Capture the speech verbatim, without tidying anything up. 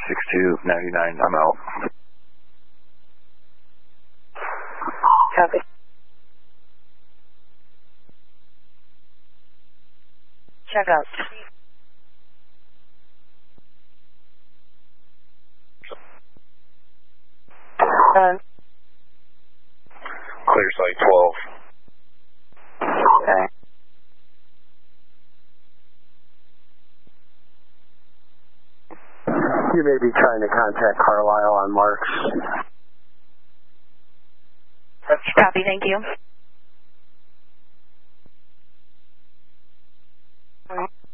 six two nine nine, I'm out. Copy. Check out. Done. Clear site twelve. Okay. You may be trying to contact Carlisle on Marks. Copy, thank you.